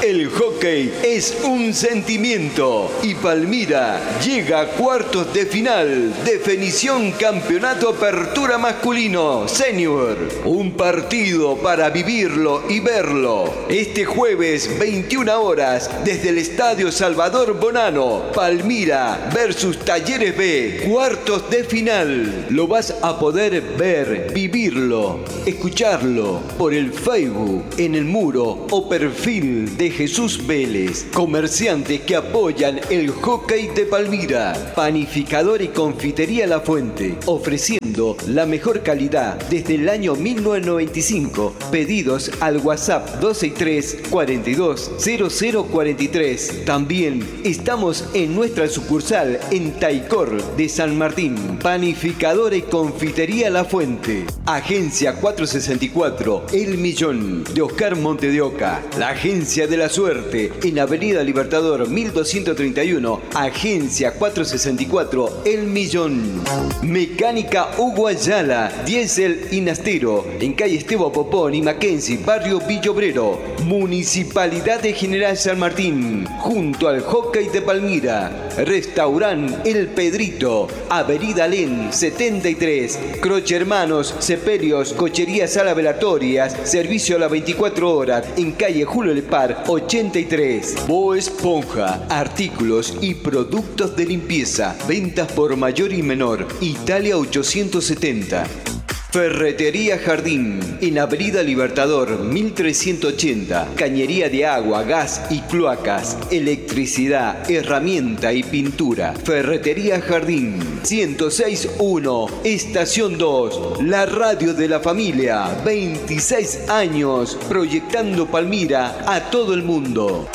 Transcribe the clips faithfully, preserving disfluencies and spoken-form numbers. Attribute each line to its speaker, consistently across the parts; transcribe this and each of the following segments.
Speaker 1: El hockey es un sentimiento y Palmira llega a cuartos de final. Definición Campeonato Apertura Masculino Senior. Un partido para vivirlo y verlo. Este jueves, veintiuna horas, desde el Estadio Salvador Bonano. Palmira versus Talleres B. Cuartos de final. Lo vas a poder ver, vivirlo, escucharlo por el Facebook, en el muro o perfil de Jesús Vélez. Comerciantes que apoyan el hockey de Palmira. Panificador y confitería La Fuente, ofreciendo la mejor calidad desde el año mil novecientos noventa y cinco. Pedidos al WhatsApp dos seis tres, cuarenta y dos, cero cero cuarenta y tres. También estamos en nuestra sucursal en Taicor de San Martín. Panificadora y confitería La Fuente. Agencia cuatrocientos sesenta y cuatro, El Millón, de Oscar Monte de Oca. La Agencia de la Suerte, en Avenida Libertador mil doscientos treinta y uno. Agencia cuatrocientos sesenta y cuatro, El Millón. Mecánica Hugo Ayala, Diesel y Nastero, en calle Esteban Popón y Mackenzie, barrio Villobrero. Municipalidad de General San Martín, junto al hockey de Palmira. Restaurant El Pedrito, Avenida Alén setenta y tres. Croce Hermanos, Sepelios, Cochería Sala Velatorias, servicio a las veinticuatro horas, en calle Julio Lepar ochenta y tres. Bo Esponja, artículos y productos de limpieza, ventas por mayor y menor. Italia ochocientos setenta. Ferretería Jardín, en Avenida Libertador mil trescientos ochenta. Cañería de agua, gas y cloacas, electricidad, herramienta y pintura. Ferretería Jardín, ciento seis punto uno, Estación dos, la radio de la familia. veintiséis años proyectando Palmira a todo el mundo.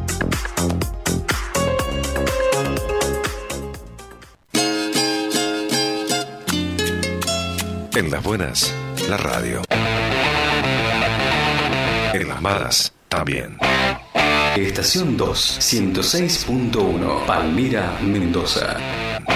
Speaker 2: En las buenas, la radio. En las malas, también.
Speaker 3: Estación dos, ciento seis punto uno, Palmira, Mendoza.